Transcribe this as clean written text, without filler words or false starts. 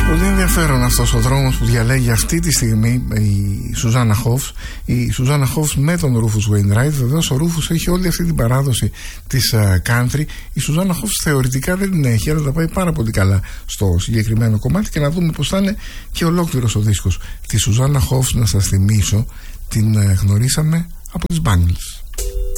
Πολύ ενδιαφέρον αυτός ο δρόμος που διαλέγει αυτή τη στιγμή η Σουζάννα Χόφς. Η Σουζάννα Χόφς με τον Ρούφους Wainwright. Βεβαίως ο Ρούφους έχει όλη αυτή την παράδοση της country. Η Σουζάννα Χόφς θεωρητικά δεν την έχει, αλλά τα πάει πάρα πολύ καλά στο συγκεκριμένο κομμάτι. Και να δούμε πως θα είναι και ολόκληρος ο δίσκος. Τη Σουζάννα Χόφς, να σας θυμίσω, την γνωρίσαμε από τις Bangles.